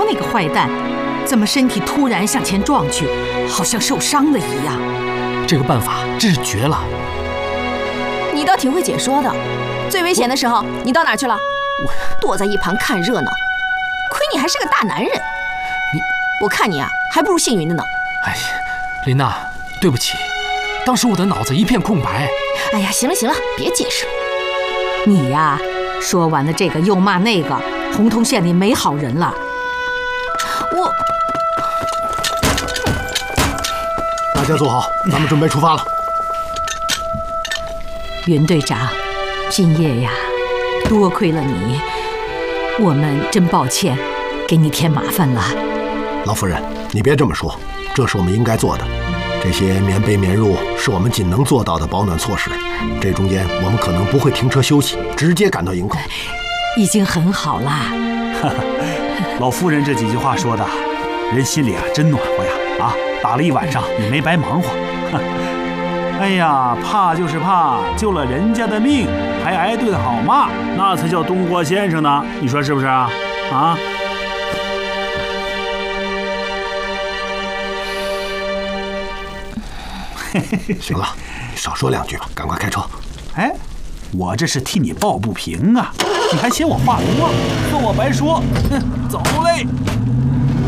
那个坏蛋，怎么身体突然向前撞去，好像受伤了一样？ 这个办法真是绝了！ 你倒挺会解说的。最危险的时候，你到哪儿去了？躲在一旁看热闹。亏你还是个大男人。我看你啊，还不如姓云的呢。 哎呀，琳娜，对不起，当时我的脑子一片空白。 哎呀，行了行了，别解释了。 你呀，说完了这个又骂那个，洪洞县里没好人了。 大家坐好，咱们准备出发了。 云队长，今夜呀，多亏了你，我们真抱歉，给你添麻烦了。 老夫人，你别这么说，这是我们应该做的。这些免备免入是我们仅能做到的保暖措施。这中间我们可能不会停车休息，直接赶到营口。 已经很好啦。 老夫人这几句话说的，人心里啊真暖和呀！啊，打了一晚上也没白忙活。哎呀，怕就是怕，救了人家的命，还挨顿好骂，那才叫东郭先生呢。你说是不是啊？啊？ 行了，你少说两句吧，赶快开车。 哎，我这是替你抱不平啊，你还嫌我话多，算我白说。哼，走嘞。